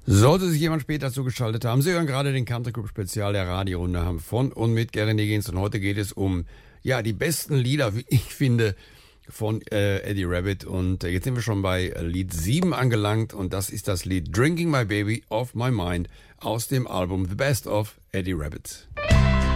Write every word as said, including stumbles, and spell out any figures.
Sollte sich jemand später zugeschaltet haben, Sie hören gerade den Country Club Spezial der Radiorunde haben von und mit Gary Higgins und heute geht es um, ja, die besten Lieder, wie ich finde, von äh, Eddie Rabbitt und äh, jetzt sind wir schon bei äh, Lied sieben angelangt und das ist das Lied Drinking My Baby Off My Mind aus dem Album The Best of Eddie Rabbitt.